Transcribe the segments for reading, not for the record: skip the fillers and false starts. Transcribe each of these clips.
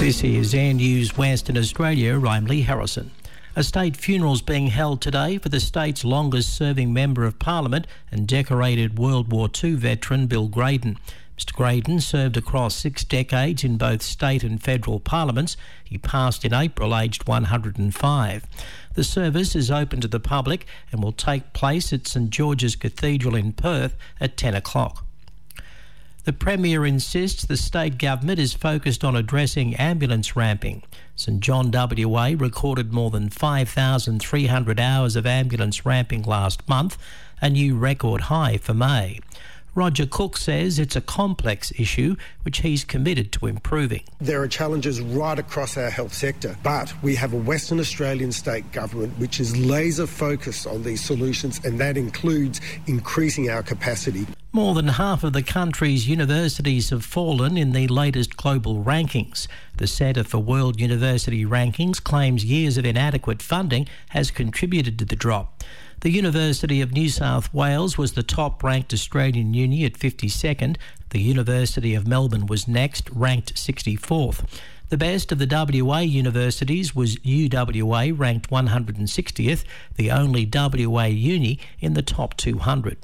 This is Air News Western Australia. I'm Lee Harrison. A state funeral is being held today for the state's longest-serving Member of Parliament and decorated World War II veteran Bill Graydon. Mr Graydon served across 6 decades in both state and federal parliaments. He passed in April, aged 105. The service is open to the public and will take place at St George's Cathedral in Perth at 10 o'clock. The Premier insists the state government is focused on addressing ambulance ramping. St John WA recorded more than 5,300 hours of ambulance ramping last month, a new record high for May. Roger Cook says it's a complex issue which he's committed to improving. There are challenges right across our health sector, but we have a Western Australian state government which is laser focused on these solutions, and that includes increasing our capacity. More than half of the country's universities have fallen in the latest global rankings. The Centre for World University Rankings claims years of inadequate funding has contributed to the drop. The University of New South Wales was the top-ranked Australian uni at 52nd. The University of Melbourne was next, ranked 64th. The best of the WA universities was UWA, ranked 160th, the only WA uni in the top 200.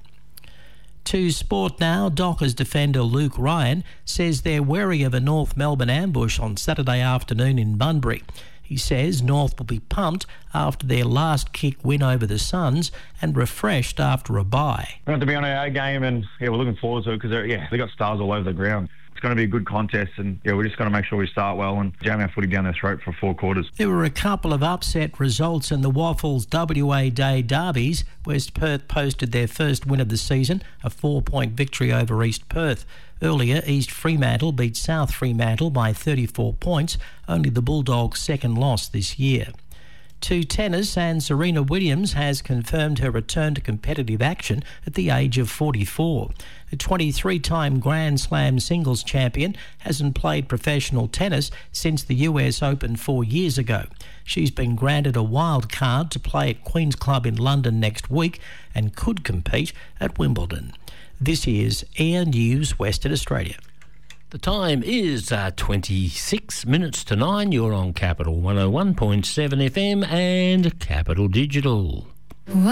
To sport now, Dockers defender Luke Ryan says they're wary of a North Melbourne ambush on Saturday afternoon in Bunbury. He says North will be pumped after their last kick win over the Suns and refreshed after a bye. We have to be on our A game, and we're looking forward to it because they got stars all over the ground. It's going to be a good contest, and we're just going to make sure we start well and jam our footy down their throat for 4 quarters. There were a couple of upset results in the Waffles WA Day derbies. West Perth posted their first win of the season, a 4-point victory over East Perth. Earlier, East Fremantle beat South Fremantle by 34 points, only the Bulldogs' second loss this year. To tennis, and Serena Williams has confirmed her return to competitive action at the age of 44. The 23-time Grand Slam singles champion hasn't played professional tennis since the US Open 4 years ago. She's been granted a wild card to play at Queen's Club in London next week and could compete at Wimbledon. This is Air News Western Australia. The time is 26 minutes to 9. You're on Capital 101.7 FM and Capital Digital.